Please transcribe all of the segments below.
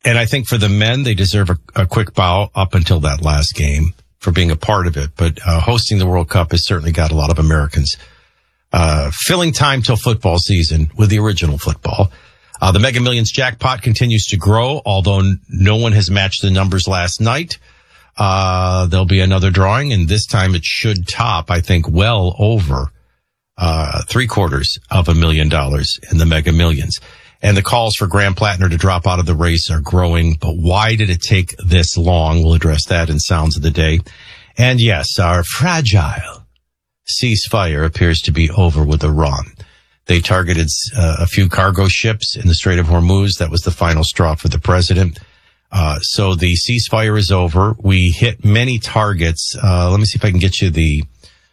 And I think for the men, they deserve a quick bow up until that last game for being a part of it. But hosting the World Cup has certainly got a lot of Americans filling time till football season with the original football. The Mega Millions jackpot continues to grow, although no one has matched the numbers last night. There'll be another drawing, and this time it should top, I think, well over $750,000 in the Mega Millions. And the calls for Graham Plattner to drop out of the race are growing. But why did it take this long? We'll address that in Sounds of the Day. And yes, our fragile ceasefire appears to be over with Iran. They targeted a few cargo ships in the Strait of Hormuz. That was the final straw for the president. So the ceasefire is over. We hit many targets. Let me see if I can get you the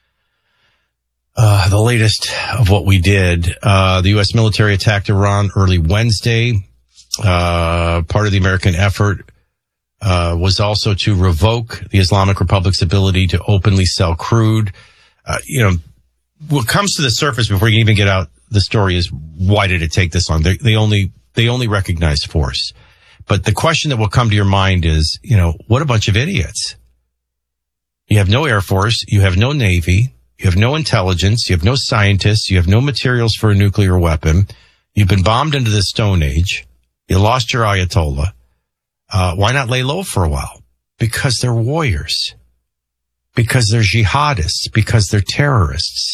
latest of what we did. The U.S. military attacked Iran early Wednesday. Part of the American effort was also to revoke the Islamic Republic's ability to openly sell crude. What comes to the surface before you even get out the story is, why did it take this long? They only recognize force. But the question that will come to your mind is, what a bunch of idiots. You have no Air Force. You have no Navy. You have no intelligence. You have no scientists. You have no materials for a nuclear weapon. You've been bombed into the Stone Age. You lost your Ayatollah. Why not lay low for a while? Because they're warriors. Because they're jihadists. Because they're terrorists.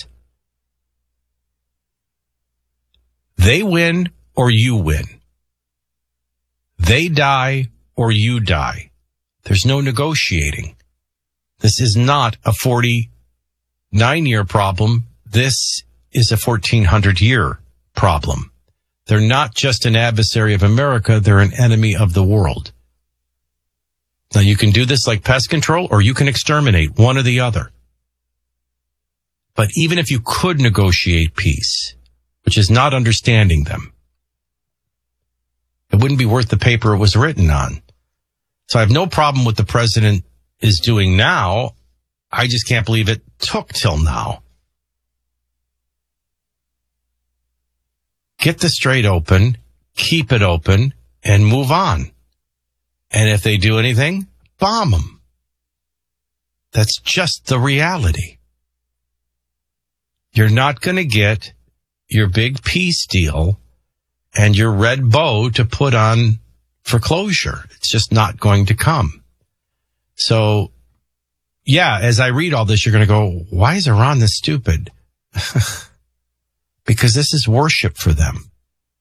They win or you win. They die or you die. There's no negotiating. This is not a 49-year problem. This is a 1400-year problem. They're not just an adversary of America. They're an enemy of the world. Now, you can do this like pest control, or you can exterminate, one or the other. But even if you could negotiate peace, which is not understanding them, it wouldn't be worth the paper it was written on. So I have no problem with the president is doing now. I just can't believe it took till now. Get the strait open, keep it open, and move on. And if they do anything, bomb them. That's just the reality. You're not going to get your big peace deal and your red bow to put on for closure. It's just not going to come. So, yeah, as I read all this, you're going to go, why is Iran this stupid? Because this is worship for them.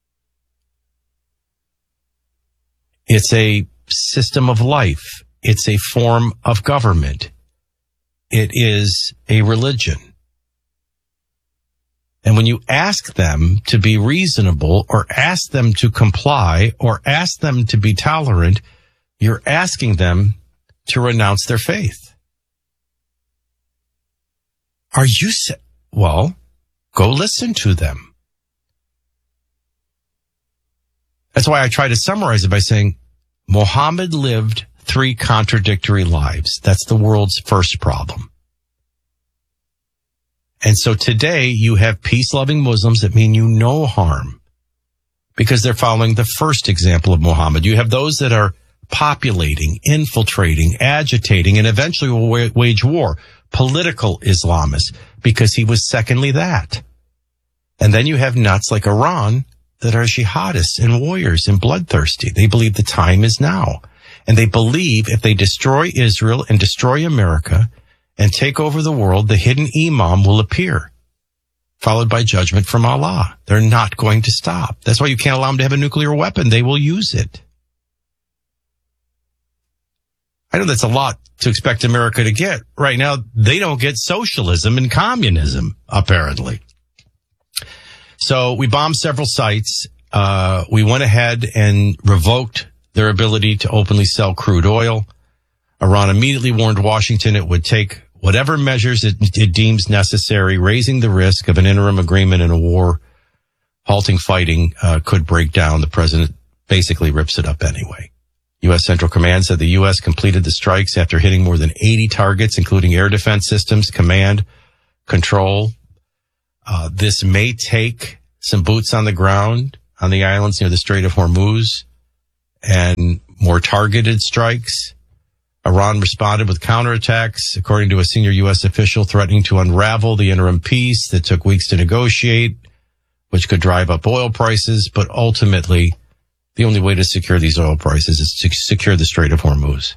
It's a system of life. It's a form of government. It is a religion. And when you ask them to be reasonable, or ask them to comply, or ask them to be tolerant, you're asking them to renounce their faith. Well, go listen to them. That's why I try to summarize it by saying, Muhammad lived 3 contradictory lives. That's the world's first problem. And so today you have peace-loving Muslims that mean you no harm because they're following the first example of Muhammad. You have those that are populating, infiltrating, agitating, and eventually will wage war. Political Islamists, because he was secondly that. And then you have nuts like Iran that are jihadists and warriors and bloodthirsty. They believe the time is now. And they believe if they destroy Israel and destroy America and take over the world, the hidden imam will appear, followed by judgment from Allah. They're not going to stop. That's why you can't allow them to have a nuclear weapon. They will use it. I know that's a lot to expect America to get. Right now, they don't get socialism and communism, apparently. So we bombed several sites. We went ahead and revoked their ability to openly sell crude oil. Iran immediately warned Washington it would take whatever measures it deems necessary, raising the risk of an interim agreement in a war. Halting fighting could break down. The president basically rips it up anyway. U.S. Central Command said the U.S. completed the strikes after hitting more than 80 targets, including air defense systems, command, control. This may take some boots on the ground on the islands near the Strait of Hormuz and more targeted strikes. Iran responded with counterattacks, according to a senior U.S. official, threatening to unravel the interim peace that took weeks to negotiate, which could drive up oil prices. But ultimately, the only way to secure these oil prices is to secure the Strait of Hormuz.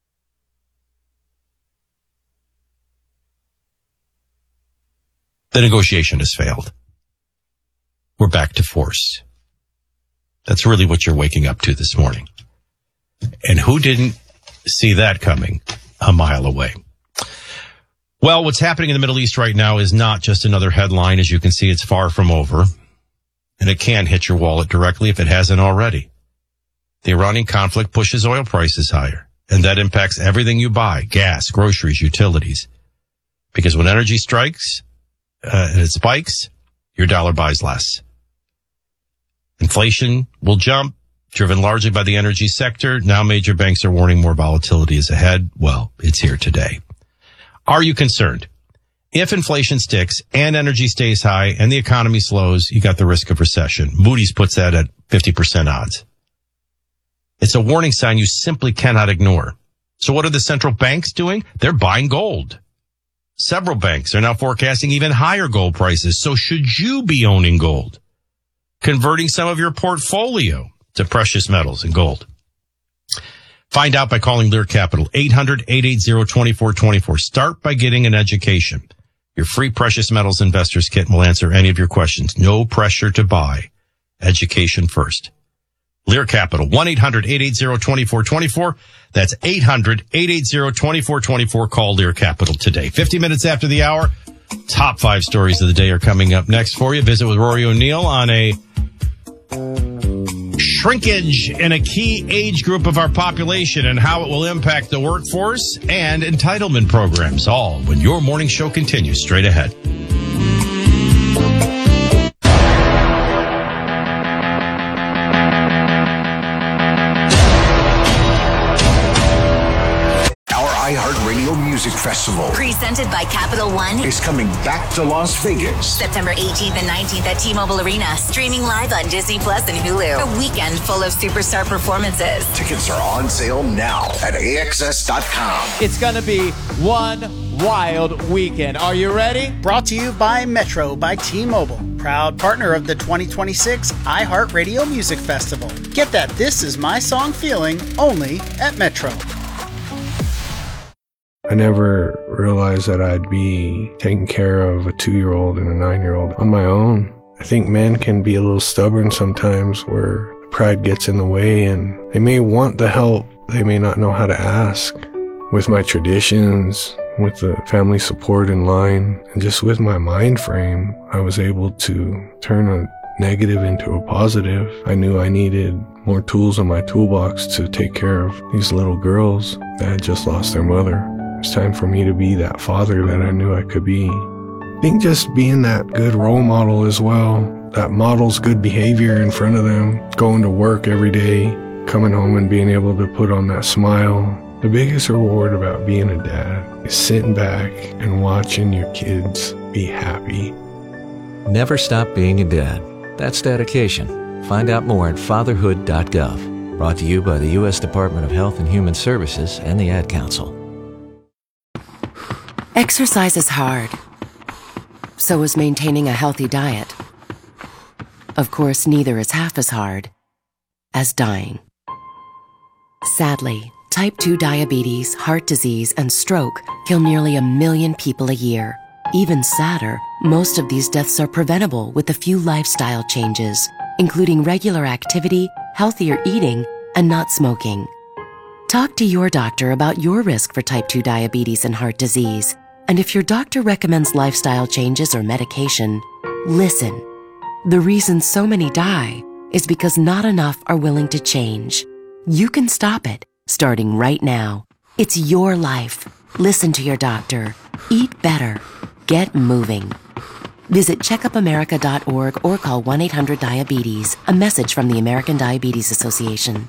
The negotiation has failed. We're back to force. That's really what you're waking up to this morning. And who didn't see that coming a mile away? Well, what's happening in the Middle East right now is not just another headline. As you can see, it's far from over. And it can hit your wallet directly if it hasn't already. The Iranian conflict pushes oil prices higher, and that impacts everything you buy: gas, groceries, utilities. Because when energy strikes and it spikes, your dollar buys less. Inflation will jump, driven largely by the energy sector. Now major banks are warning more volatility is ahead. Well, it's here today. Are you concerned? If inflation sticks and energy stays high and the economy slows, you got the risk of recession. Moody's puts that at 50% odds. It's a warning sign you simply cannot ignore. So what are the central banks doing? They're buying gold. Several banks are now forecasting even higher gold prices. So should you be owning gold? Converting some of your portfolio to precious metals and gold. Find out by calling Lear Capital, 800-880-2424. Start by getting an education. Your free precious metals investors kit will answer any of your questions. No pressure to buy. Education first. Lear Capital, 1-800-880-2424. That's 800-880-2424. Call Lear Capital today. 50 minutes after the hour, top 5 stories of the day are coming up next for you. Visit with Rory O'Neill on a shrinkage in a key age group of our population and how it will impact the workforce and entitlement programs. All when your morning show continues straight ahead. iHeartRadio Music Festival, presented by Capital One, is coming back to Las Vegas. September 18th and 19th at T-Mobile Arena, streaming live on Disney Plus and Hulu. A weekend full of superstar performances. Tickets are on sale now at AXS.com. It's going to be one wild weekend. Are you ready? Brought to you by Metro by T-Mobile, proud partner of the 2026 iHeartRadio Music Festival. Get that This Is My Song feeling only at Metro. I never realized that I'd be taking care of a 2-year-old and a 9-year-old on my own. I think men can be a little stubborn sometimes where pride gets in the way and they may want the help. They may not know how to ask. With my traditions, with the family support in line, and just with my mind frame, I was able to turn a negative into a positive. I knew I needed more tools in my toolbox to take care of these little girls that had just lost their mother. It's time for me to be that father that I knew I could be. I think just being that good role model as well, that models good behavior in front of them, going to work every day, coming home and being able to put on that smile. The biggest reward about being a dad is sitting back and watching your kids be happy. Never stop being a dad. That's dedication. Find out more at fatherhood.gov. Brought to you by the U.S. Department of Health and Human Services and the Ad Council. Exercise is hard. So is maintaining a healthy diet. Of course, neither is half as hard as dying. Sadly, type 2 diabetes, heart disease, and stroke kill nearly 1 million people a year. Even sadder, most of these deaths are preventable with a few lifestyle changes, including regular activity, healthier eating, and not smoking. Talk to your doctor about your risk for type 2 diabetes and heart disease. And if your doctor recommends lifestyle changes or medication, listen. The reason so many die is because not enough are willing to change. You can stop it, starting right now. It's your life. Listen to your doctor. Eat better. Get moving. Visit checkupamerica.org or call 1-800-DIABETES. A message from the American Diabetes Association.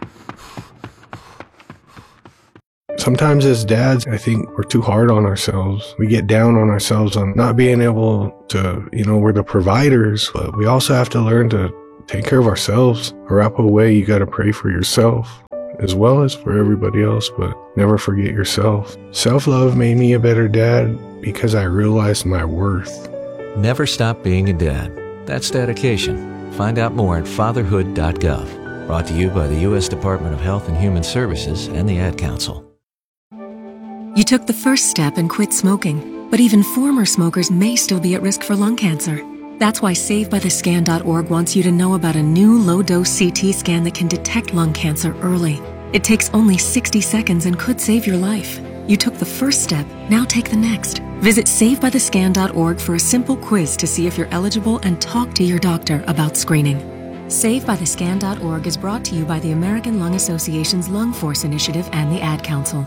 Sometimes as dads, I think we're too hard on ourselves. We get down on ourselves on not being able to, we're the providers, but we also have to learn to take care of ourselves. Arapaho way, you gotta pray for yourself as well as for everybody else, but never forget yourself. Self-love made me a better dad because I realized my worth. Never stop being a dad. That's dedication. Find out more at fatherhood.gov. Brought to you by the U.S. Department of Health and Human Services and the Ad Council. You took the first step and quit smoking, but even former smokers may still be at risk for lung cancer. That's why SaveByTheScan.org wants you to know about a new low-dose CT scan that can detect lung cancer early. It takes only 60 seconds and could save your life. You took the first step, now take the next. Visit SaveByTheScan.org for a simple quiz to see if you're eligible and talk to your doctor about screening. SaveByTheScan.org is brought to you by the American Lung Association's Lung Force Initiative and the Ad Council.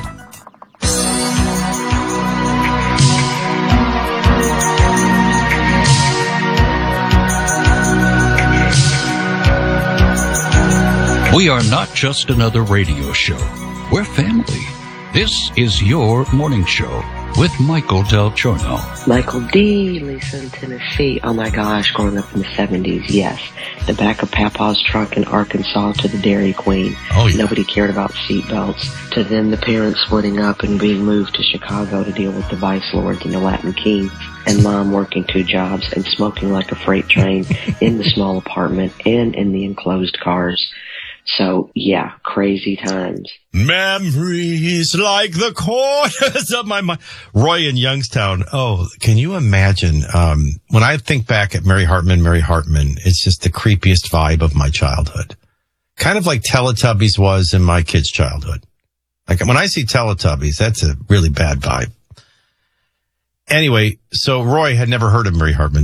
We are not just another radio show. We're family. This is your morning show with Michael Del Giorno. Michael D. Lisa in Tennessee. Oh my gosh, growing up in the 70s, yes. The back of Papa's trunk in Arkansas to the Dairy Queen. Oh, yeah. Nobody cared about seatbelts. To then the parents splitting up and being moved to Chicago to deal with the Vice Lords and the Latin Kings. And Mom working 2 jobs and smoking like a freight train in the small apartment and in the enclosed cars. So, yeah, crazy times. Memories like the corners of my mind. Roy in Youngstown. Oh, can you imagine? When I think back at Mary Hartman, it's just the creepiest vibe of my childhood. Kind of like Teletubbies was in my kid's childhood. Like when I see Teletubbies, that's a really bad vibe. Anyway, so Roy had never heard of Mary Hartman.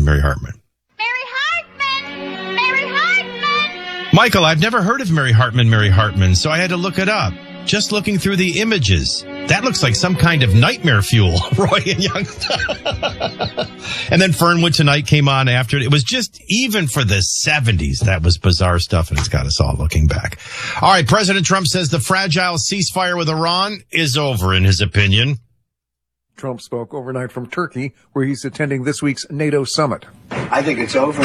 Michael, I've never heard of Mary Hartman, so I had to look it up. Just looking through the images. That looks like some kind of nightmare fuel, Roy and Youngstown. And then Fernwood Tonight came on after it. It was just, even for the 70s, that was bizarre stuff, and it's got us all looking back. All right, President Trump says the fragile ceasefire with Iran is over, in his opinion. Trump spoke overnight from Turkey, where he's attending this week's NATO summit. I think it's over.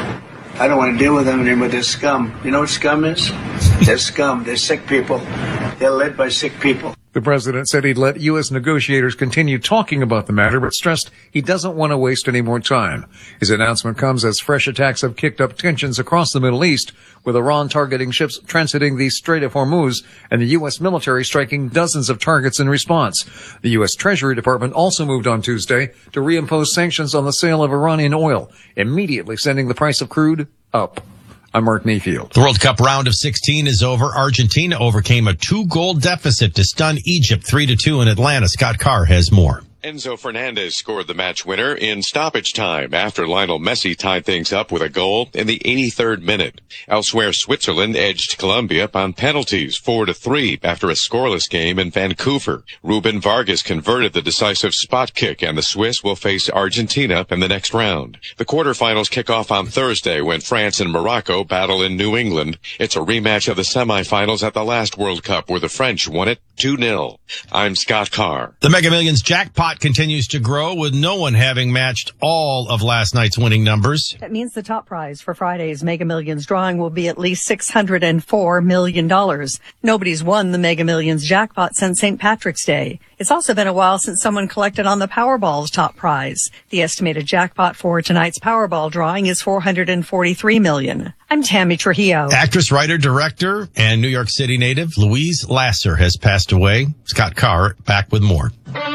I don't want to deal with them anymore. They're scum. You know what scum is? They're scum. They're sick people. They're led by sick people. The president said he'd let U.S. negotiators continue talking about the matter, but stressed he doesn't want to waste any more time. His announcement comes as fresh attacks have kicked up tensions across the Middle East, with Iran targeting ships transiting the Strait of Hormuz and the U.S. military striking dozens of targets in response. The U.S. Treasury Department also moved on Tuesday to reimpose sanctions on the sale of Iranian oil, immediately sending the price of crude up. I'm Mark Mayfield. The World Cup round of 16 is over. Argentina overcame a 2-goal deficit to stun Egypt 3-2 in Atlanta. Scott Carr has more. Enzo Fernandez scored the match winner in stoppage time after Lionel Messi tied things up with a goal in the 83rd minute. Elsewhere, Switzerland edged Colombia on penalties 4-3 after a scoreless game in Vancouver. Ruben Vargas converted the decisive spot kick, and the Swiss will face Argentina in the next round. The quarterfinals kick off on Thursday when France and Morocco battle in New England. It's a rematch of the semifinals at the last World Cup where the French won it 2-0. I'm Scott Carr. The Mega Millions jackpot continues to grow, with no one having matched all of last night's winning numbers. That means the top prize for Friday's Mega Millions drawing will be at least $604 million. Nobody's won the Mega Millions jackpot since St. Patrick's Day. It's also been a while since someone collected on the Powerball's top prize. The estimated jackpot for tonight's Powerball drawing is $443 million. I'm Tammy Trujillo. Actress, writer, director, and New York City native Louise Lasser has passed away. Scott Carr back with more.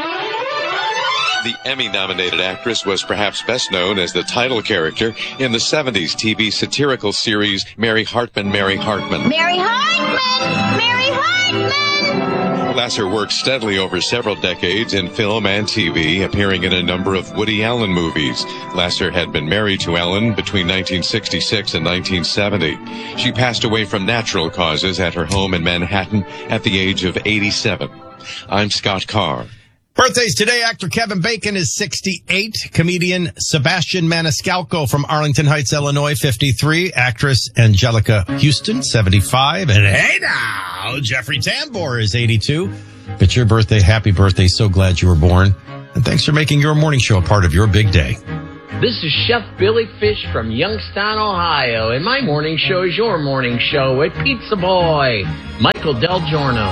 The Emmy-nominated actress was perhaps best known as the title character in the 70s TV satirical series Mary Hartman, Mary Hartman. Mary Hartman! Mary Hartman! Lasser worked steadily over several decades in film and TV, appearing in a number of Woody Allen movies. Lasser had been married to Allen between 1966 and 1970. She passed away from natural causes at her home in Manhattan at the age of 87. I'm Scott Carr. Birthdays today, actor Kevin Bacon is 68. Comedian Sebastian Maniscalco from Arlington Heights, Illinois, 53. Actress Angelica Houston, 75. And hey now, Jeffrey Tambor is 82. If it's your birthday, happy birthday. So glad you were born. And thanks for making your morning show a part of your big day. This is Chef Billy Fish from Youngstown, Ohio, and my morning show is your morning show with Pizza Boy, Michael Del Giorno.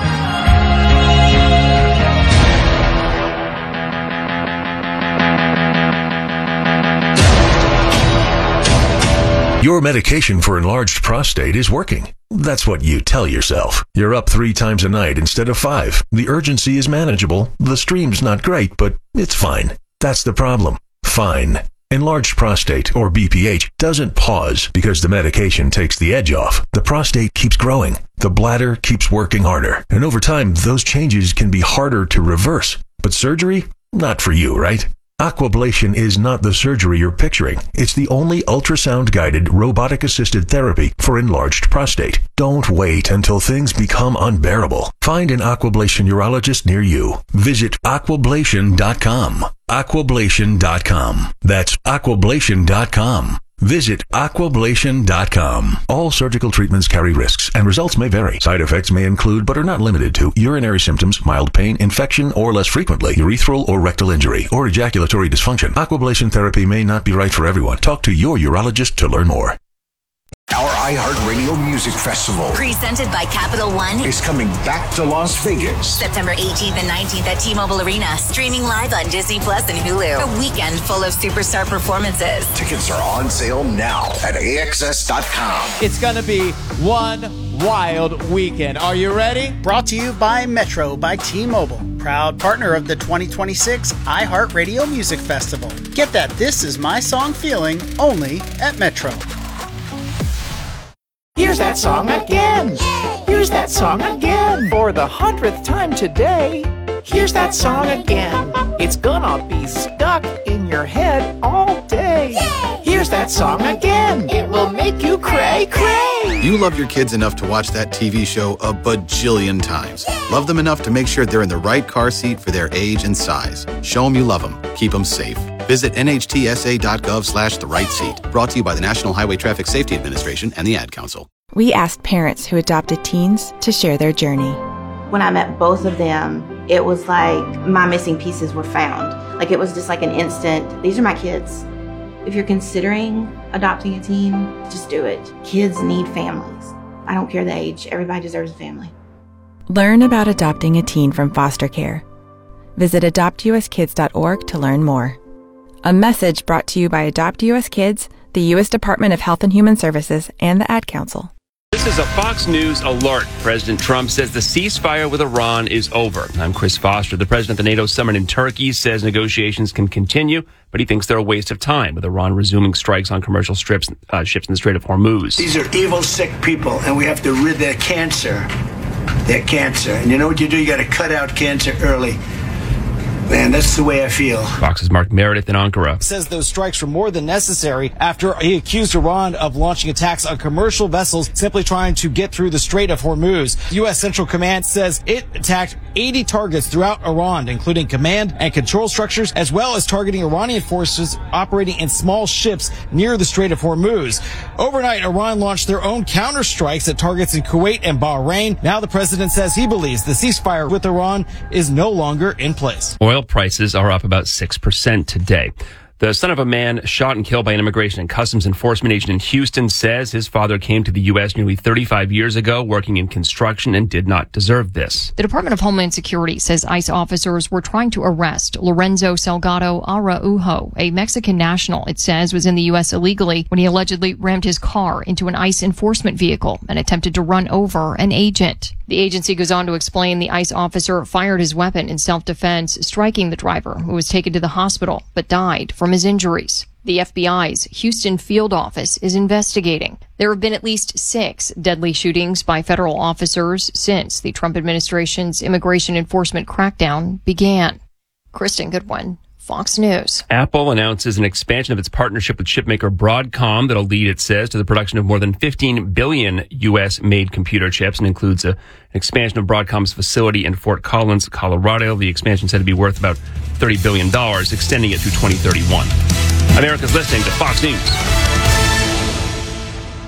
Your medication for enlarged prostate is working. That's what you tell yourself. You're up 3 times a night instead of 5. The urgency is manageable. The stream's not great, but it's fine. That's the problem. Fine. Enlarged prostate, or BPH, doesn't pause because the medication takes the edge off. The prostate keeps growing. The bladder keeps working harder. And over time, those changes can be harder to reverse. But surgery? Not for you, right? Aquablation is not the surgery you're picturing. It's the only ultrasound-guided, robotic-assisted therapy for enlarged prostate. Don't wait until things become unbearable. Find an Aquablation urologist near you. Visit aquablation.com. Aquablation.com. That's aquablation.com. Visit aquablation.com. All surgical treatments carry risks, and results may vary. Side effects may include, but are not limited to, urinary symptoms, mild pain, infection, or less frequently, urethral or rectal injury, or ejaculatory dysfunction. Aquablation therapy may not be right for everyone. Talk to your urologist to learn more. Our iHeartRadio Music Festival, presented by Capital One, is coming back to Las Vegas. September 18th and 19th at T-Mobile Arena, streaming live on Disney Plus and Hulu. A weekend full of superstar performances. Tickets are on sale now at AXS.com. It's going to be one wild weekend. Are you ready? Brought to you by Metro by T-Mobile, proud partner of the 2026 iHeartRadio Music Festival. Get that This Is My Song feeling only at Metro. Here's that song again. Here's that song again. For the 100th time today. Here's that song again. It's gonna be stuck in your head all day. Here's that song again. It will make you cray, cray. You love your kids enough to watch that TV show a bajillion times. Love them enough to make sure they're in the right car seat for their age and size. Show them you love them. Keep them safe. Visit nhtsa.gov/the-right-seat. Brought to you by the National Highway Traffic Safety Administration and the Ad Council. We asked parents who adopted teens to share their journey. When I met both of them, it was like my missing pieces were found. Like it was just like an instant, these are my kids. If you're considering adopting a teen, just do it. Kids need families. I don't care the age. Everybody deserves a family. Learn about adopting a teen from foster care. Visit adoptuskids.org to learn more. A message brought to you by Adopt US Kids, the U.S. Department of Health and Human Services, and the Ad Council. This is a Fox News alert. President Trump says the ceasefire with Iran is over. I'm Chris Foster. The president of the NATO summit in Turkey says negotiations can continue, but he thinks they're a waste of time, with Iran resuming strikes on commercial ships in the Strait of Hormuz. These are evil, sick people, and we have to rid their cancer. Their cancer. And you know what you do? You got to cut out cancer early. Man, that's the way I feel. Fox's Mark Meredith in Ankara says those strikes were more than necessary after he accused Iran of launching attacks on commercial vessels simply trying to get through the Strait of Hormuz. U.S. Central Command says it attacked 80 targets throughout Iran, including command and control structures, as well as targeting Iranian forces operating in small ships near the Strait of Hormuz. Overnight, Iran launched their own counterstrikes at targets in Kuwait and Bahrain. Now the president says he believes the ceasefire with Iran is no longer in place. Oil prices are up about 6% today. The son of a man shot and killed by an Immigration and Customs Enforcement agent in Houston says his father came to the U.S. nearly 35 years ago working in construction and did not deserve this. The Department of Homeland Security says ICE officers were trying to arrest Lorenzo Salgado Araujo, a Mexican national it says was in the U.S. illegally when he allegedly rammed his car into an ICE enforcement vehicle and attempted to run over an agent. The agency goes on to explain the ICE officer fired his weapon in self-defense, striking the driver, who was taken to the hospital but died from his injuries. The FBI's Houston field office is investigating. There have been at least 6 deadly shootings by federal officers since the Trump administration's immigration enforcement crackdown began. Kristen Goodwin, Fox News. Apple announces an expansion of its partnership with chipmaker Broadcom that'll lead, it says, to the production of more than 15 billion U.S.-made computer chips and includes an expansion of Broadcom's facility in Fort Collins, Colorado. The expansion said to be worth about $30 billion, extending it through 2031. America's listening to Fox News.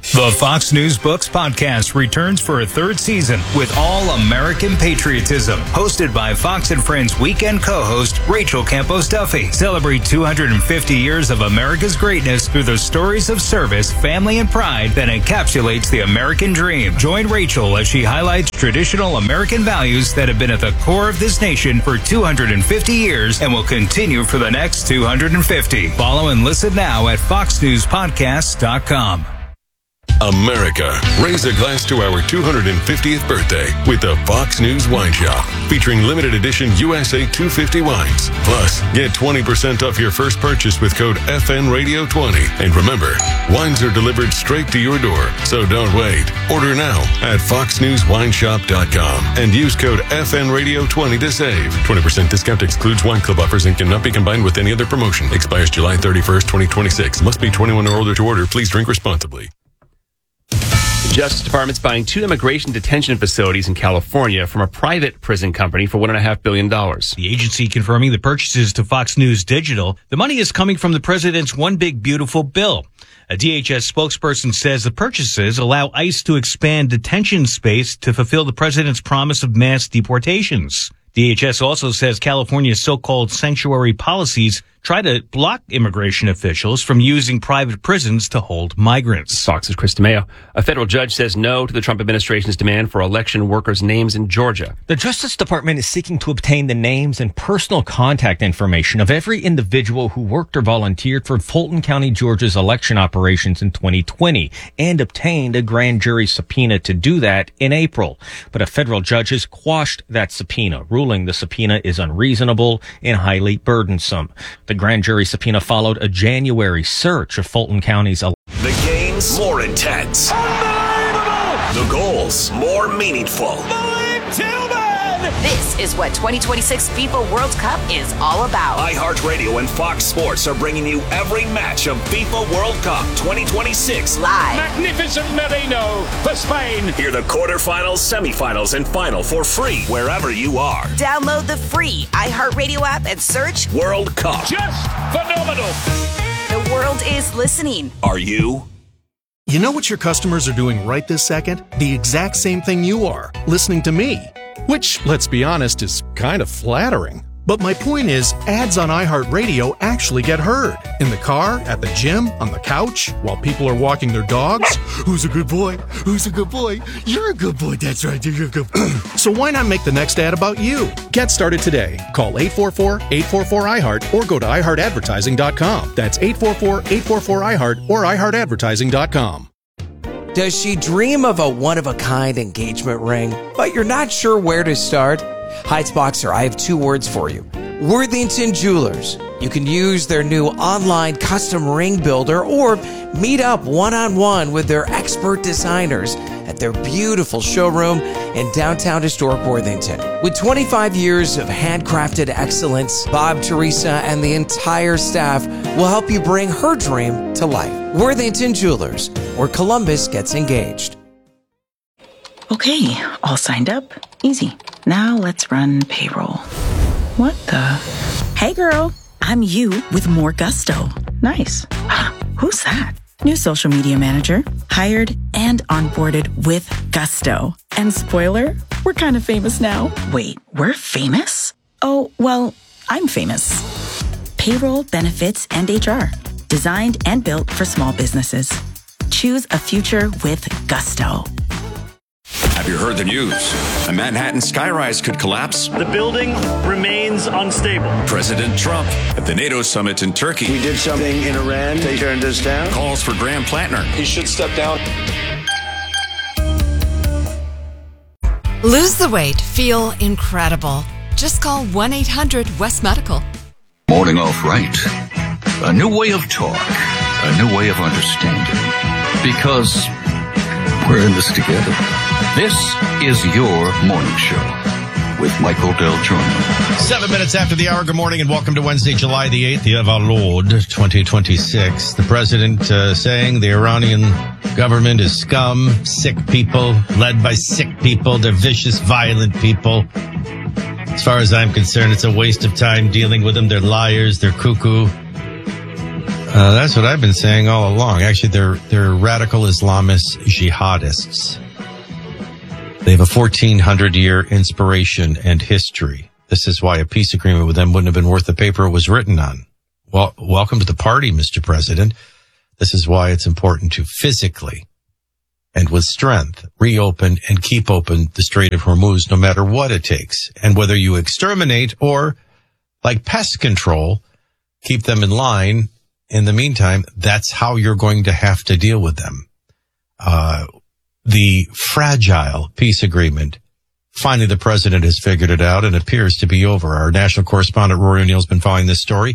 The Fox News Books podcast returns for a third season with All-American Patriotism. Hosted by Fox and Friends weekend co-host Rachel Campos Duffy. Celebrate 250 years of America's greatness through the stories of service, family, and pride that encapsulates the American dream. Join Rachel as she highlights traditional American values that have been at the core of this nation for 250 years and will continue for the next 250. Follow and listen now at foxnewspodcast.com. America, raise a glass to our 250th birthday with the Fox News Wine Shop, featuring limited edition USA 250 wines. Plus, get 20% off your first purchase with code FNRadio20. And remember, wines are delivered straight to your door, so don't wait. Order now at foxnewswineshop.com and use code FNRadio20 to save. 20% discount excludes wine club offers and cannot be combined with any other promotion. Expires July 31st, 2026. Must be 21 or older to order. Please drink responsibly. The Justice Department's buying 2 immigration detention facilities in California from a private prison company for $1.5 billion. The agency confirming the purchases to Fox News Digital. The money is coming from the president's One Big Beautiful Bill. A DHS spokesperson says the purchases allow ICE to expand detention space to fulfill the president's promise of mass deportations. DHS also says California's so-called sanctuary policies try to block immigration officials from using private prisons to hold migrants. Fox's Chris DeMeo. A federal judge says no to the Trump administration's demand for election workers' names in Georgia. The Justice Department is seeking to obtain the names and personal contact information of every individual who worked or volunteered for Fulton County, Georgia's election operations in 2020 and obtained a grand jury subpoena to do that in April. But a federal judge has quashed that subpoena, ruling the subpoena is unreasonable and highly burdensome. The grand jury subpoena followed a January search of Fulton County's. The games more intense. The goals more meaningful. This is what 2026 FIFA World Cup is all about. iHeartRadio and Fox Sports are bringing you every match of FIFA World Cup 2026 live. Magnificent Merino for Spain. Hear the quarterfinals, semifinals, and final for free wherever you are. Download the free iHeartRadio app and search World Cup. Just phenomenal. The world is listening. Are you? You know what your customers are doing right this second? The exact same thing you are, listening to me. Which, let's be honest, is kind of flattering. But my point is, ads on iHeartRadio actually get heard. In the car, at the gym, on the couch, while people are walking their dogs. Who's a good boy? Who's a good boy? You're a good boy. That's right. You're a good boy. So why not make the next ad about you? Get started today. Call 844-844-iHeart or go to iHeartAdvertising.com. That's 844-844-iHeart or iHeartAdvertising.com. Does she dream of a one-of-a-kind engagement ring, but you're not sure where to start? Heights Boxer, I have 2 words for you. Worthington Jewelers. You can use their new online custom ring builder or meet up one-on-one with their expert designers at their beautiful showroom in downtown historic Worthington. With 25 years of handcrafted excellence, Bob, Teresa, and the entire staff will help you bring her dream to life. Worthington Jewelers, where Columbus gets engaged. Okay, all signed up. Easy. Now let's run payroll. What the? Hey girl, I'm you with more gusto. Nice. Who's that? New social media manager, hired and onboarded with gusto. And spoiler, we're kind of famous now. Wait, we're famous? Oh, well, I'm famous. Payroll, benefits, and HR. Designed and built for small businesses. Choose a future with gusto. Have you heard the news? A Manhattan skyrise could collapse. The building remains unstable. President Trump at the NATO summit in Turkey. We did something in Iran. They turned us down. Calls for Graham Plattner. He should step down. Lose the weight. Feel incredible. Just call 1-800-WEST Medical. Morning off right. A new way of talk. A new way of understanding. Because we're in this together. This is your morning show with Michael Del Giorno. 7 minutes after the hour. Good morning and welcome to Wednesday, July the 8th, the year of our Lord, 2026. The president saying the Iranian government is scum, sick people, led by sick people. They're vicious, violent people. As far as I'm concerned, it's a waste of time dealing with them. They're liars. They're cuckoo. That's what I've been saying all along. Actually, they're radical Islamist jihadists. They have a 1,400-year inspiration and history. This is why a peace agreement with them wouldn't have been worth the paper it was written on. Well, welcome to the party, Mr. President. This is why it's important to physically and with strength reopen and keep open the Strait of Hormuz, no matter what it takes. And whether you exterminate or, like pest control, keep them in line, in the meantime, that's how you're going to have to deal with them. The fragile peace agreement, finally the president has figured it out and appears to be over. Our national correspondent Rory O'Neill's been following this story.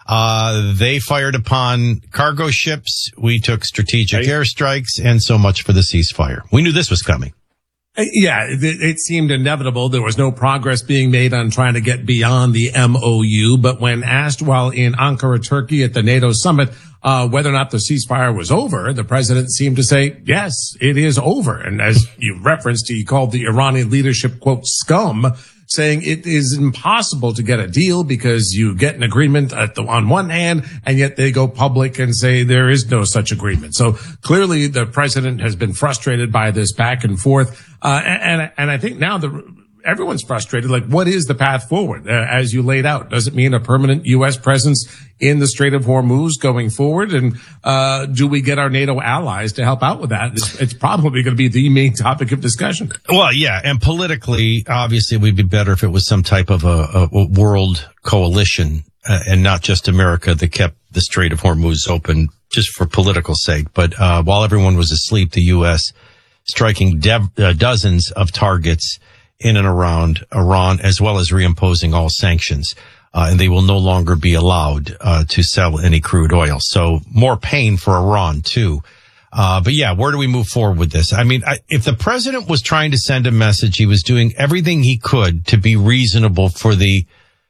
They fired upon cargo ships. We took strategic airstrikes, and so much for the ceasefire. We knew this was coming. Yeah, it seemed inevitable. There was no progress being made on trying to get beyond the MOU. But when asked while in Ankara, Turkey at the NATO summit, whether or not the ceasefire was over, the president seemed to say, yes, it is over. And as you referenced, he called the Iranian leadership, quote, scum, saying it is impossible to get a deal because you get an agreement on one hand, and yet they go public and say there is no such agreement. So clearly the president has been frustrated by this back and forth. And I think now everyone's frustrated. Like, what is the path forward? As you laid out, does it mean a permanent U.S. presence in the Strait of Hormuz going forward? And do we get our NATO allies to help out with that? It's probably going to be the main topic of discussion. Well, yeah. And politically, obviously, it would be better if it was some type of a world coalition and not just America that kept the Strait of Hormuz open just for political sake. But while everyone was asleep, the U.S. striking dozens of targets in and around Iran, as well as reimposing all sanctions. And they will no longer be allowed to sell any crude oil. So more pain for Iran, too. But yeah, where do we move forward with this? I mean, if the president was trying to send a message, he was doing everything he could to be reasonable for the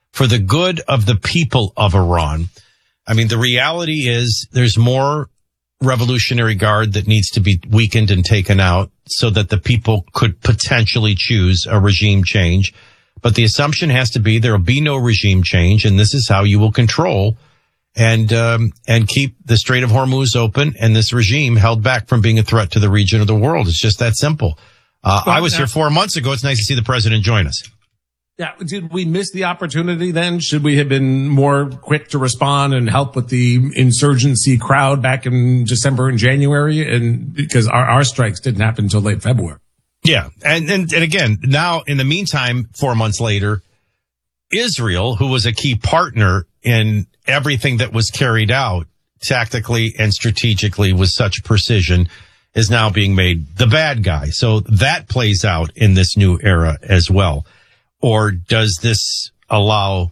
good of the people of Iran. I mean, the reality is there's more Revolutionary Guard that needs to be weakened and taken out so that the people could potentially choose a regime change. But the assumption has to be there will be no regime change, and this is how you will control and keep the Strait of Hormuz open and this regime held back from being a threat to the region or the world. It's just that simple. I was here 4 months ago. It's nice to see the president join us. Yeah. Did we miss the opportunity then? Should we have been more quick to respond and help with the insurgency crowd back in December and January? And because our strikes didn't happen until late February. Yeah. And again, now in the meantime, 4 months later, Israel, who was a key partner in everything that was carried out tactically and strategically with such precision, is now being made the bad guy. So that plays out in this new era as well. Or does this allow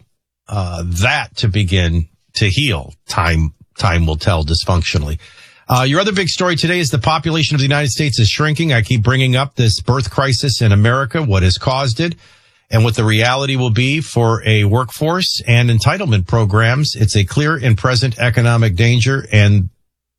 that to begin to heal? Time will tell dysfunctionally. Your other big story today is the population of the United States is shrinking. I keep bringing up this birth crisis in America, what has caused it, and what the reality will be for a workforce and entitlement programs. It's a clear and present economic danger. And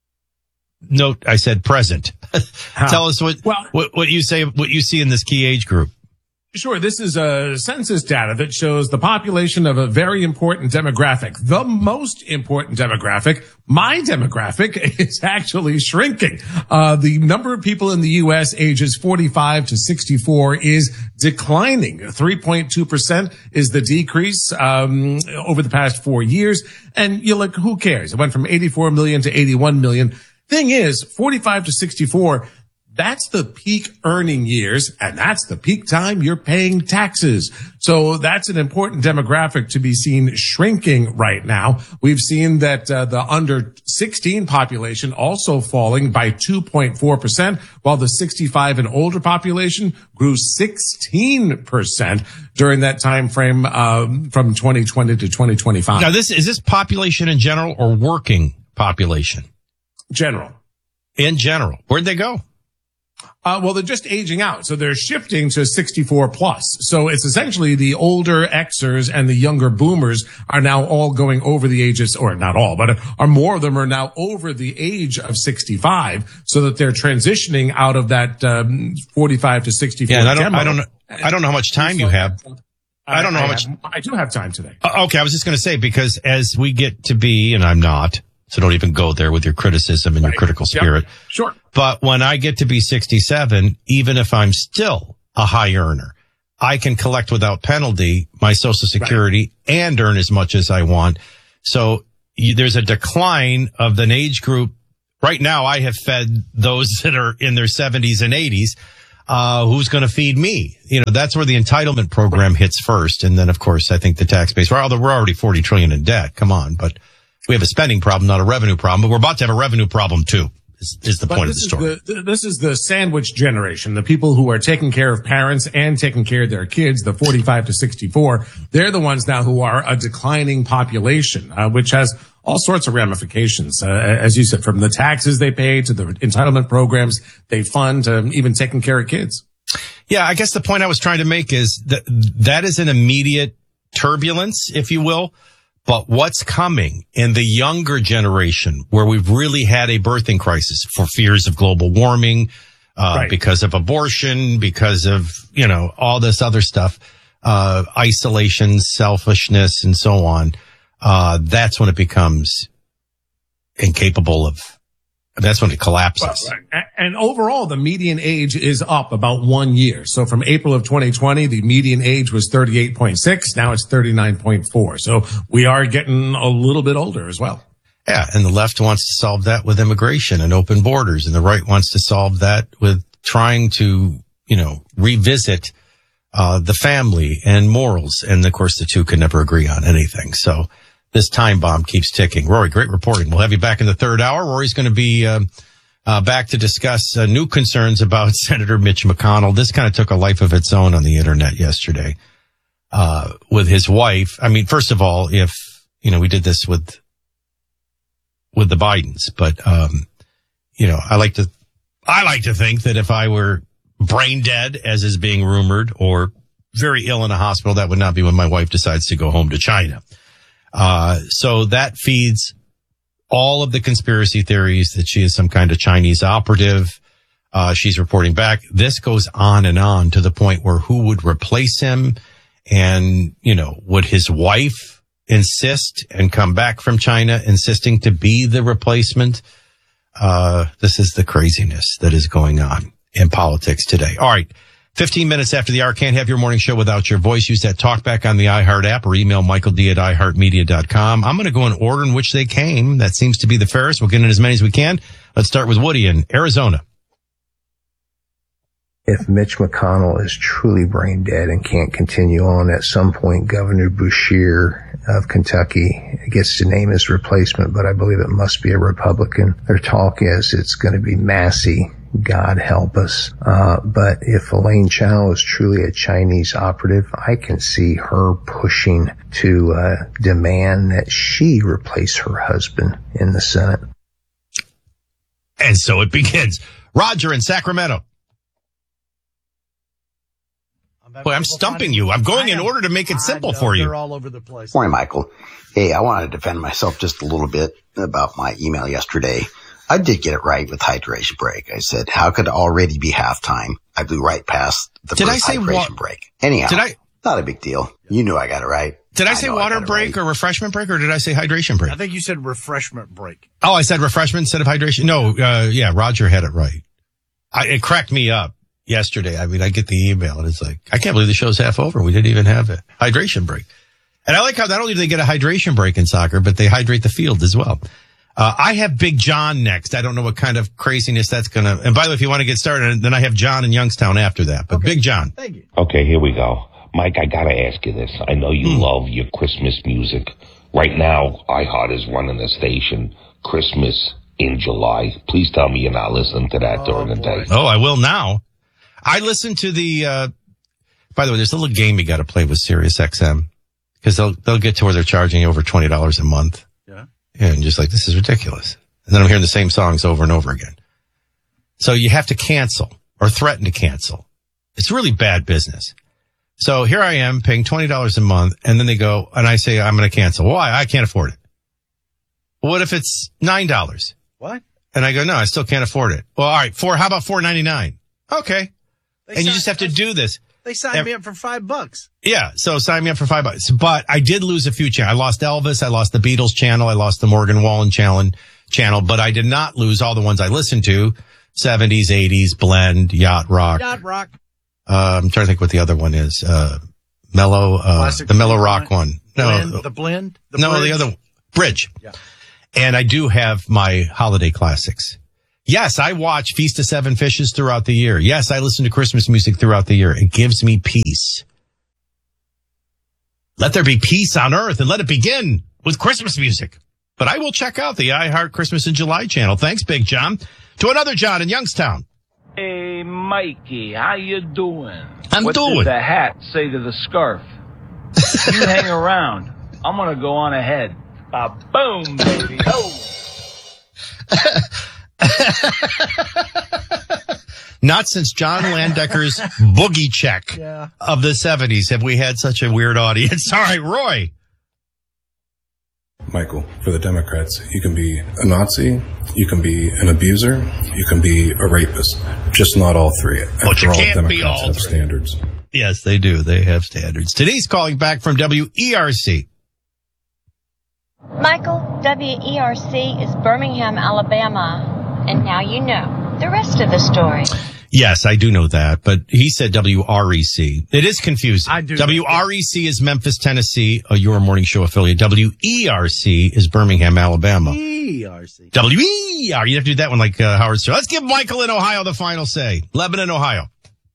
note, I said present. Tell us what you see in this key age group. Sure. This is census data that shows the population of a very important demographic. The most important demographic, my demographic, is actually shrinking. The number of people in the U.S. ages 45 to 64 is declining. 3.2% is the decrease over the past 4 years. And you're like, who cares? It went from 84 million to 81 million. Thing is, 45 to 64, that's the peak earning years, and that's the peak time you're paying taxes. So that's an important demographic to be seen shrinking right now. We've seen that the under 16 population also falling by 2.4%, while the 65 and older population grew 16% during that time frame from 2020 to 2025. Now, is this population in general or working population? General. In general. Where'd they go? Well, they're just aging out. So they're shifting to 64 plus. So it's essentially the older Xers and the younger boomers are now all going over the ages, or not all, but more of them are now over the age of 65, so that they're transitioning out of that 45 to 64. Yeah, and I don't know how much time you have. I don't know how much. I do have time today. Okay, I was just going to say, because as we get to be, and I'm not, So don't even go there with your criticism and your critical spirit. Yep. Sure. But when I get to be 67, even if I'm still a high earner, I can collect without penalty my Social Security and earn as much as I want. So there's a decline of an age group. Right now, I have fed those that are in their 70s and 80s. Who's going to feed me? That's where the entitlement program hits first. And then, of course, I think the tax base, we're already 40 trillion in debt. Come on. But we have a spending problem, not a revenue problem, but we're about to have a revenue problem too, is the point of the story. This is the sandwich generation, the people who are taking care of parents and taking care of their kids, the 45 to 64. They're the ones now who are a declining population, which has all sorts of ramifications, as you said, from the taxes they pay to the entitlement programs they fund to even taking care of kids. Yeah, I guess the point I was trying to make is that is an immediate turbulence, if you will. But what's coming in the younger generation, where we've really had a birthing crisis for fears of global warming, because of abortion, because of, all this other stuff, isolation, selfishness, and so on. That's when it becomes incapable of, that's when it collapses. And overall, the median age is up about 1 year. So from April of 2020, the median age was 38.6. Now it's 39.4. So we are getting a little bit older as well. Yeah. And the left wants to solve that with immigration and open borders. And the right wants to solve that with trying to, revisit, the family and morals. And of course, the two can never agree on anything. So this time bomb keeps ticking. Rory, great reporting. We'll have you back in the third hour. Rory's going to be back to discuss new concerns about Senator Mitch McConnell. This kind of took a life of its own on the internet yesterday with his wife. I mean, first of all, if, we did this with the Bidens, but, I like to think that if I were brain dead, as is being rumored, or very ill in a hospital, that would not be when my wife decides to go home to China. So that feeds all of the conspiracy theories that she is some kind of Chinese operative. She's reporting back. This goes on and on to the point where who would replace him? And, would his wife insist and come back from China insisting to be the replacement? This is the craziness that is going on in politics today. All right. 15 minutes after the hour. Can't have your morning show without your voice. Use that talkback on the iHeart app or email michaeld@iheartmedia.com. I'm going to go in order in which they came. That seems to be the fairest. We'll get in as many as we can. Let's start with Woody in Arizona. If Mitch McConnell is truly brain dead and can't continue on, at some point, Governor Beshear of Kentucky gets to name his replacement, but I believe it must be a Republican. Their talk is it's going to be Massey. God help us. But if Elaine Chao is truly a Chinese operative, I can see her pushing to demand that she replace her husband in the Senate. And so it begins. Roger in Sacramento. Boy, I'm stumping you. I'm going in order to make it simple for you. They're all over the place. Morning, Michael. Hey, I want to defend myself just a little bit about my email yesterday. I did get it right with hydration break. I said, how could it already be halftime? I blew right past the first hydration break. Anyhow, not a big deal. You knew I got it right. Did I say water break or refreshment break, or did I say hydration break? I think you said refreshment break. Oh, I said refreshment instead of hydration? No, yeah, Roger had it right. It cracked me up yesterday. I mean, I get the email and it's like, I can't believe the show's half over. We didn't even have a hydration break. And I like how not only do they get a hydration break in soccer, but they hydrate the field as well. I have Big John next. I don't know what kind of craziness that's going to, and by the way, if you want to get started, then I have John in Youngstown after that, but okay. Big John. Thank you. Okay, here we go. Mike, I got to ask you this. I know you love your Christmas music. Right now, iHeart is running a station, Christmas in July. Please tell me you're not listening to that during the day. Oh, I will now. I listen to the, by the way, there's a little game you got to play with Sirius XM because they'll get to where they're charging you over $20 a month. And just like, this is ridiculous. And then I'm hearing the same songs over and over again. So you have to cancel or threaten to cancel. It's really bad business. So here I am paying $20 a month. And then they go, and I say, I'm going to cancel. Why? I can't afford it. What if it's $9? What? And I go, no, I still can't afford it. Well, all right. How about $4.99? Okay. And you just have to do this. They signed me up for $5. Yeah, so sign me up for $5. But I did lose a few channels. I lost Elvis, I lost the Beatles channel, I lost the Morgan Wallen channel, but I did not lose all the ones I listened to. 70s, 80s, Blend, Yacht Rock. Yacht Rock. I'm trying to think what the other one is. Mellow, the Mellow Rock one. No, The Blend? The other one. Bridge. Yeah. And I do have my holiday classics. Yes, I watch Feast of Seven Fishes throughout the year. Yes, I listen to Christmas music throughout the year. It gives me peace. Let there be peace on earth and let it begin with Christmas music. But I will check out the iHeart Christmas in July channel. Thanks, Big John. To another John in Youngstown. Hey, Mikey, how you doing? What did the hat say to the scarf? You hang around. I'm going to go on ahead. Boom, baby. Oh. Not since John Landecker's Boogie Check of the 70s have we had such a weird audience. All right, Roy. Michael, for the Democrats, you can be a Nazi, you can be an abuser, you can be a rapist. Just not all three. But you can't Democrats be all have three. Standards. Yes, they do. They have standards. Today's calling back from WERC. Michael, WERC is Birmingham, Alabama. And now you know the rest of the story. Yes, I do know that, but he said WREC. It is confusing. I do. WREC is Memphis, Tennessee, your morning show affiliate. WERC is Birmingham, Alabama. ERC. WER. You have to do that one like Howard Stern. Let's give Michael in Ohio the final say. Lebanon, Ohio.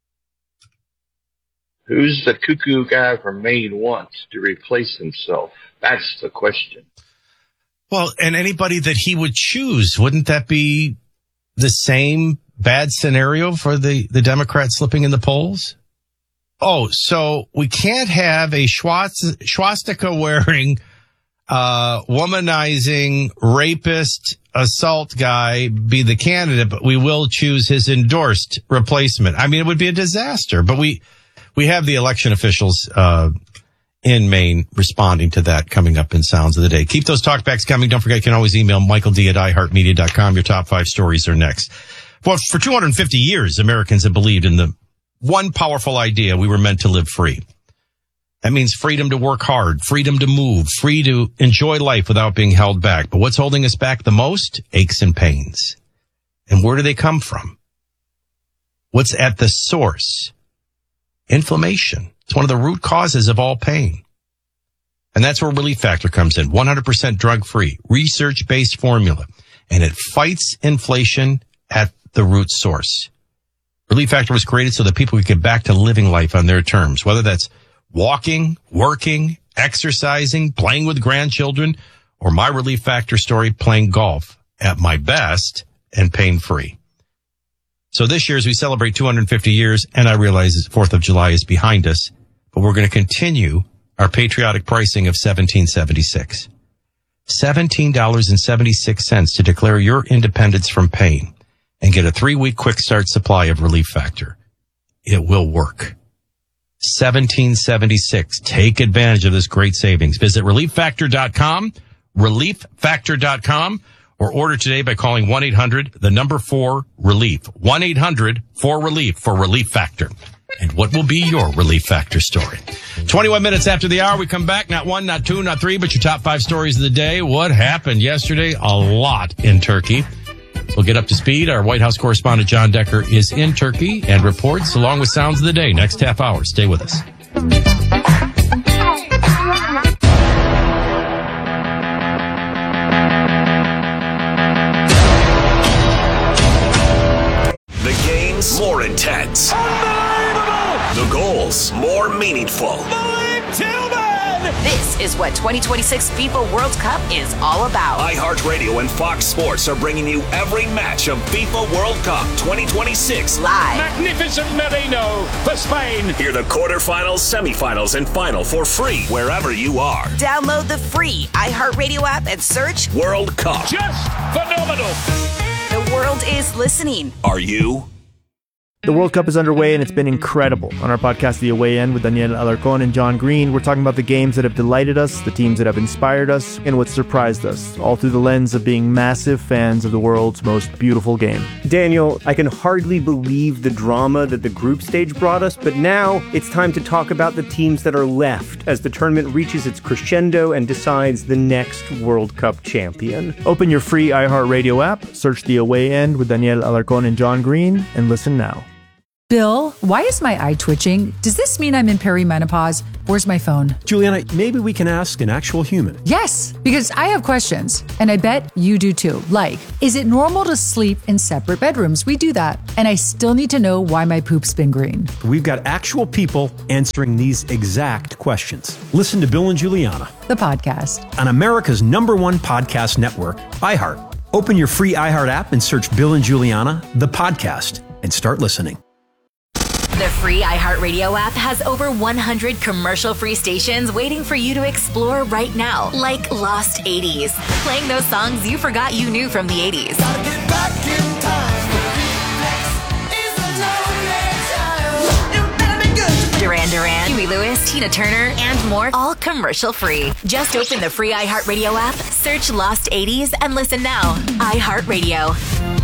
Who's the cuckoo guy from Maine wants to replace himself? That's the question. Well, and anybody that he would choose, wouldn't that be the same bad scenario for the Democrats slipping in the polls? Oh, so we can't have a swastika wearing, womanizing, rapist, assault guy be the candidate, but we will choose his endorsed replacement. I mean, it would be a disaster, but we have the election officials, in Maine responding to that coming up in Sounds of the Day. Keep those talkbacks coming. Don't forget, you can always email michaeld@iheartmedia.com. Your top 5 stories are next. Well, for 250 years, Americans have believed in the one powerful idea: we were meant to live free. That means freedom to work hard, freedom to move, free to enjoy life without being held back. But what's holding us back the most? Aches and pains. And where do they come from? What's at the source? Inflammation. It's one of the root causes of all pain. And that's where Relief Factor comes in. 100% drug-free, research-based formula. And it fights inflation at the root source. Relief Factor was created so that people could get back to living life on their terms, whether that's walking, working, exercising, playing with grandchildren, or my Relief Factor story, playing golf at my best and pain-free. So this year, as we celebrate 250 years, and I realize the 4th of July is behind us, but we're going to continue our patriotic pricing of $17.76. $17.76 to declare your independence from pain and get a 3-week quick start supply of Relief Factor. It will work. $17.76. Take advantage of this great savings. Visit ReliefFactor.com, ReliefFactor.com, or order today by calling 1-800-4-RELIEF. 1-800-4-RELIEF for Relief Factor. And what will be your Relief Factor story? 21 minutes after the hour, we come back. Not 1, not 2, not 3, but your top 5 stories of the day. What happened yesterday? A lot in Turkey. We'll get up to speed. Our White House correspondent John Decker is in Turkey and reports along with Sounds of the Day. Next half hour. Stay with us. The games more intense. The goals more meaningful. This is what 2026 FIFA World Cup is all about. iHeartRadio and Fox Sports are bringing you every match of FIFA World Cup 2026 live. Magnificent Merino for Spain. Hear the quarterfinals, semifinals, and final for free wherever you are. Download the free iHeartRadio app and search World Cup. Just phenomenal. The world is listening. Are you? The World Cup is underway and it's been incredible. On our podcast, The Away End, with Daniel Alarcón and John Green, we're talking about the games that have delighted us, the teams that have inspired us, and what surprised us, all through the lens of being massive fans of the world's most beautiful game. Daniel, I can hardly believe the drama that the group stage brought us, but now it's time to talk about the teams that are left as the tournament reaches its crescendo and decides the next World Cup champion. Open your free iHeartRadio app, search The Away End with Daniel Alarcón and John Green, and listen now. Bill, why is my eye twitching? Does this mean I'm in perimenopause? Where's my phone? Juliana, maybe we can ask an actual human. Yes, because I have questions, and I bet you do too. Like, is it normal to sleep in separate bedrooms? We do that. And I still need to know why my poop's been green. We've got actual people answering these exact questions. Listen to Bill and Juliana, the podcast, on America's #1 podcast network, iHeart. Open your free iHeart app and search Bill and Juliana, the podcast, and start listening. The free iHeartRadio app has over 100 commercial-free stations waiting for you to explore right now, like Lost 80s, playing those songs you forgot you knew from the 80s. Duran Duran, Huey Lewis, Tina Turner, and more, all commercial-free. Just open the free iHeartRadio app, search Lost 80s, and listen now. iHeartRadio.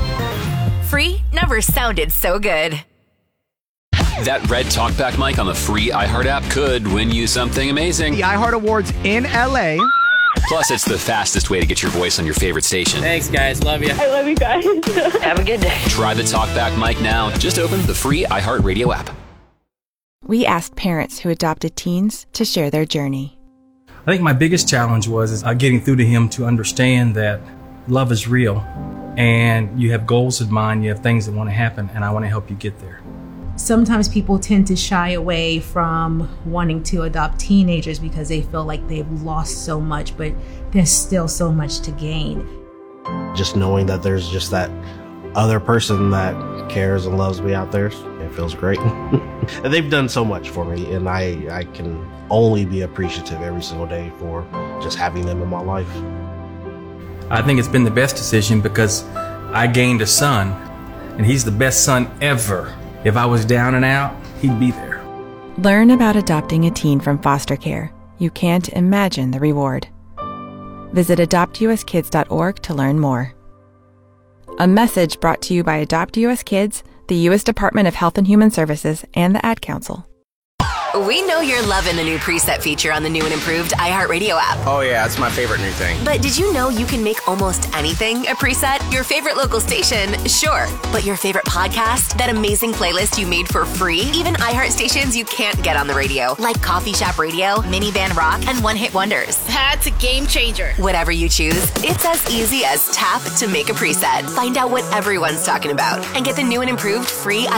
Free never sounded so good. That red talkback mic on the free iHeart app could win you something amazing. The iHeart Awards in LA. Plus, it's the fastest way to get your voice on your favorite station. Thanks, guys. Love you. I love you guys. Have a good day. Try the talkback mic now. Just open the free iHeart Radio app. We asked parents who adopted teens to share their journey. I think my biggest challenge was getting through to him to understand that love is real and you have goals in mind, you have things that want to happen, and I want to help you get there. Sometimes people tend to shy away from wanting to adopt teenagers because they feel like they've lost so much, but there's still so much to gain. Just knowing that there's just that other person that cares and loves me out there, it feels great. And they've done so much for me, and I can only be appreciative every single day for just having them in my life. I think it's been the best decision because I gained a son, and he's the best son ever. If I was down and out, he'd be there. Learn about adopting a teen from foster care. You can't imagine the reward. Visit adoptuskids.org to learn more. A message brought to you by Adopt US Kids, the U.S. Department of Health and Human Services, and the Ad Council. We know you're loving the new preset feature on the new and improved iHeartRadio app. Oh yeah, it's my favorite new thing. But did you know you can make almost anything a preset? Your favorite local station, sure. But your favorite podcast? That amazing playlist you made for free? Even iHeart stations you can't get on the radio, like Coffee Shop Radio, Minivan Rock, and One Hit Wonders. That's a game changer. Whatever you choose, it's as easy as tap to make a preset. Find out what everyone's talking about and get the new and improved free